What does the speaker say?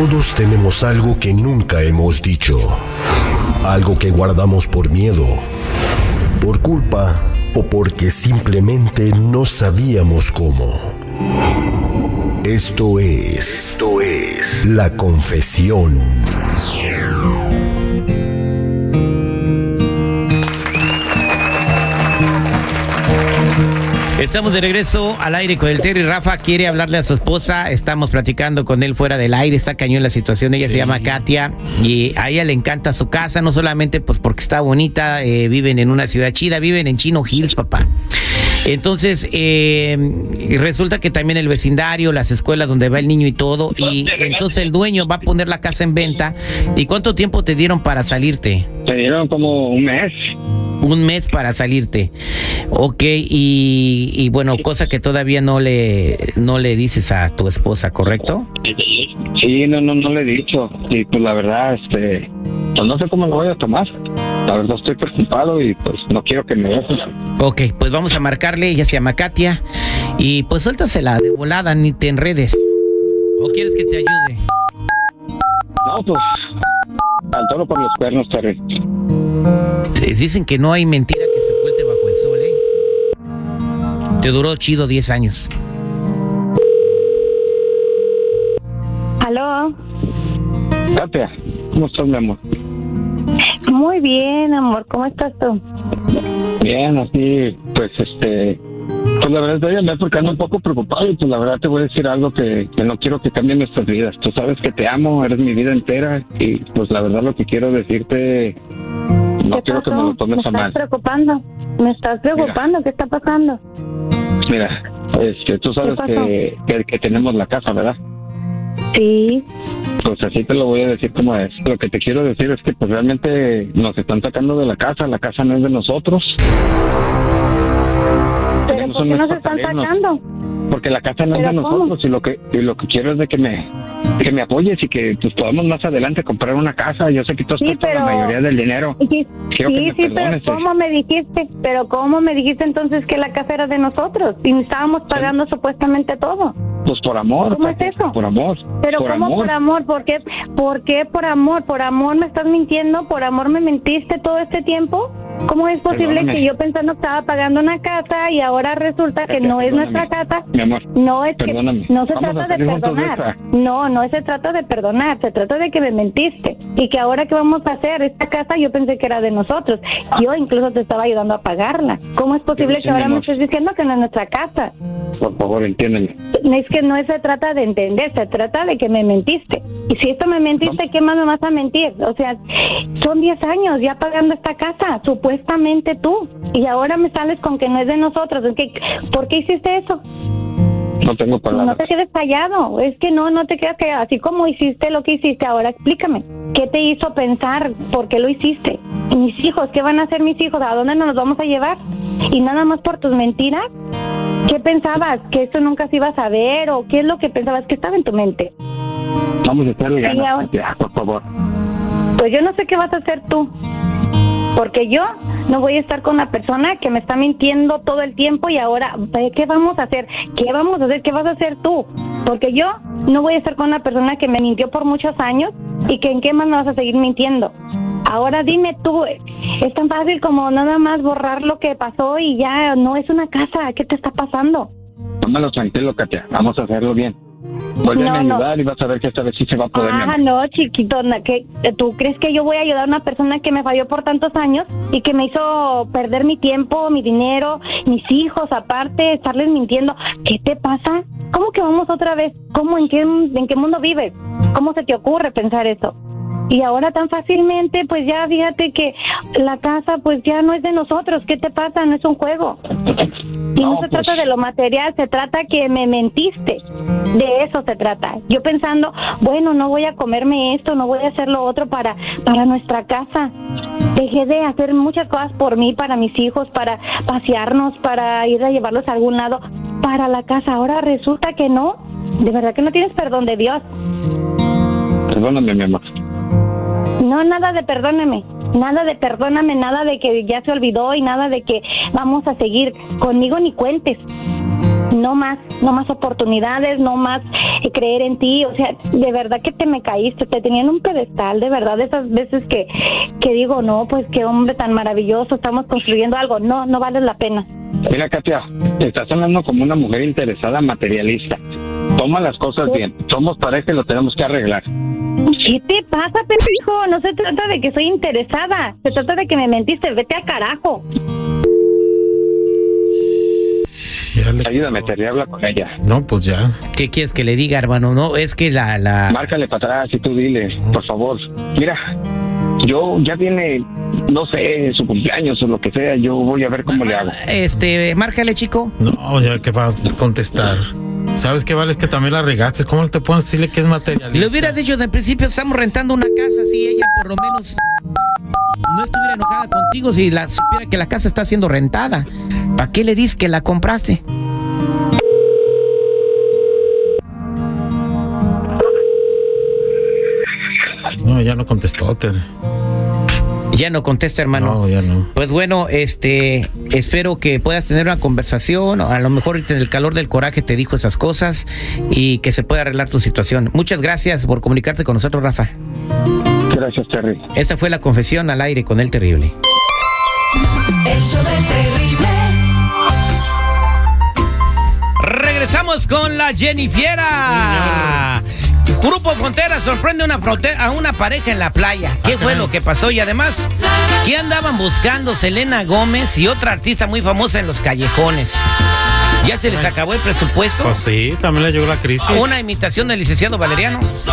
Todos tenemos algo que nunca hemos dicho, algo que guardamos por miedo, por culpa o porque simplemente no sabíamos cómo. Esto es La Confesión. Estamos de regreso al aire con el Terry. Rafa quiere hablarle a su esposa. Estamos platicando con él fuera del aire. Está cañón la situación. Ella se llama Katia y a ella le encanta su casa, no solamente pues porque está bonita, viven en una ciudad chida, viven en Chino Hills, papá. Entonces, resulta que también el vecindario, las escuelas donde va el niño y todo, y entonces el dueño va a poner la casa en venta. ¿Y cuánto tiempo te dieron para salirte? Me dieron como un mes. Un mes para salirte. Ok, y bueno, cosa que todavía no le dices a tu esposa, ¿correcto? Sí, no le he dicho. Y pues la verdad, pues no sé cómo lo voy a tomar. La verdad estoy preocupado y pues no quiero que me dejes. Ok, pues vamos a marcarle, ella se llama Katia. Y pues suéltasela de volada, ni te enredes. ¿O quieres que te ayude? No, pues al toro por los cuernos, Terry. Dicen que no hay mentira que se oculte bajo el sol, ¿eh? Te duró chido 10 años. ¿Aló? Katia, ¿cómo estás, mi amor? Muy bien, amor. ¿Cómo estás tú? Bien, así, pues pues la verdad te llamé porque ando un poco preocupado y pues la verdad te voy a decir algo que no quiero que cambie nuestras vidas. Tú sabes que te amo, eres mi vida entera y pues la verdad lo que quiero decirte, no quiero que me lo tomes a mal. Me estás preocupando, ¿qué está pasando? Mira, tú sabes que tenemos la casa, ¿verdad? Sí. Pues así te lo voy a decir como es. Lo que te quiero decir es que pues realmente nos están sacando de la casa no es de nosotros. ¿Pero por qué nos están sacando? Porque la casa no es de nosotros y lo que quiero es de que me apoyes y que pues podamos más adelante comprar una casa. Yo sé que tú has puesto la mayoría del dinero. Sí, pero ¿cómo me dijiste? Pero ¿cómo me dijiste entonces que la casa era de nosotros? Y estábamos pagando supuestamente todo. Pues por amor. ¿Cómo es eso? Por amor. Pero ¿cómo amor? Por amor? ¿Por qué por amor? ¿Por amor me estás mintiendo? ¿Por amor me mentiste todo este tiempo? ¿Cómo es posible que yo pensando que estaba pagando una casa y ahora resulta que no es nuestra casa? Mi amor, no es que no se Vamos trata de perdonar. No se trata de perdonar, se trata de que me mentiste y que ahora qué vamos a hacer. Esta casa yo pensé que era de nosotros. Yo incluso te estaba ayudando a pagarla. ¿Cómo es posible que ahora me estés diciendo que no es nuestra casa? Por favor, entiéndeme. Es que no se trata de entender, se trata de que me mentiste. Y si esto me mentiste, ¿qué más me vas a mentir? O sea, son 10 años ya pagando esta casa, supuestamente tú. Y ahora me sales con que no es de nosotros. ¿Por qué hiciste eso? No tengo palabras. No te quedes callado. Es que no te quedes callado. Así como hiciste lo que hiciste, ahora explícame. ¿Qué te hizo pensar? ¿Por qué lo hiciste? ¿Y mis hijos? ¿Qué van a hacer mis hijos? ¿A dónde nos vamos a llevar? ¿Y nada más por tus mentiras? ¿Qué pensabas? ¿Que esto nunca se iba a saber? ¿O qué es lo que pensabas que estaba en tu mente? Vamos a echarle ganas, por favor. Pues yo no sé qué vas a hacer tú. Porque yo no voy a estar con una persona que me está mintiendo todo el tiempo y ahora, ¿qué vamos a hacer? ¿Qué vamos a hacer? ¿Qué vas a hacer tú? Porque yo no voy a estar con una persona que me mintió por muchos años y que en qué más me vas a seguir mintiendo. Ahora dime tú, es tan fácil como nada más borrar lo que pasó y ya no es una casa. ¿Qué te está pasando? Tómalo tranquilo, Katia. Vamos a hacerlo bien. Vuelve a ayudar y vas a ver que esta vez sí se va a poder. No, chiquitona, ¿tú crees que yo voy a ayudar a una persona que me falló por tantos años y que me hizo perder mi tiempo, mi dinero, mis hijos, aparte, estarles mintiendo? ¿Qué te pasa? ¿Cómo que vamos otra vez? ¿En qué mundo vives? ¿Cómo se te ocurre pensar eso? Y ahora tan fácilmente, pues ya fíjate que la casa pues ya no es de nosotros. ¿Qué te pasa? No es un juego. Y no se trata de lo material, se trata que me mentiste. De eso se trata. Yo pensando, bueno, no voy a comerme esto, no voy a hacer lo otro para nuestra casa. Dejé de hacer muchas cosas por mí, para mis hijos, para pasearnos, para ir a llevarlos a algún lado, para la casa. Ahora resulta que no. De verdad que no tienes perdón de Dios. Perdóname, mi amor. No, nada de perdóname, nada de que ya se olvidó y nada de que vamos a seguir conmigo ni cuentes. no más oportunidades, no más creer en ti. O sea, de verdad que te me caíste, te tenía en un pedestal, de verdad, esas veces que digo, no, pues qué hombre tan maravilloso, estamos construyendo algo, no vale la pena. Mira, Katia, estás hablando como una mujer interesada, materialista. Toma las cosas bien. Somos pareja y lo tenemos que arreglar. ¿Qué te pasa, pendejo? No se trata de que soy interesada. Se trata de que me mentiste. Vete al carajo. Ayúdame, Terry, habla con ella. No, pues ya. ¿Qué quieres que le diga, hermano? No, es que la... Márcale para atrás y tú dile, por favor. Mira, yo ya viene, no sé, su cumpleaños o lo que sea. Yo voy a ver cómo le hago. Márcale, chico. No, ya que va a contestar. ¿Sabes qué, Vale? Es que también la regaste. ¿Cómo te puedes decirle que es materialista? Le hubiera dicho desde el principio, estamos rentando una casa, si ella por lo menos no estuviera enojada contigo, si supiera que la casa está siendo rentada. ¿Para qué le dices que la compraste? No, ya no contestó, Terry. Ya no contesta, hermano. No, ya no. Pues bueno, espero que puedas tener una conversación, a lo mejor en el calor del coraje te dijo esas cosas y que se pueda arreglar tu situación. Muchas gracias por comunicarte con nosotros, Rafa. Gracias, Terry. Esta fue la confesión al aire con El Terrible. El show del Terrible. Regresamos con la Jennifiera. Grupo Frontera sorprende a una pareja en la playa. ¿Qué fue lo que pasó? Y además, ¿qué andaban buscando Selena Gómez y otra artista muy famosa en los callejones? ¿Ya se les acabó el presupuesto? Pues sí, también le llegó la crisis. Una imitación del licenciado Valeriano.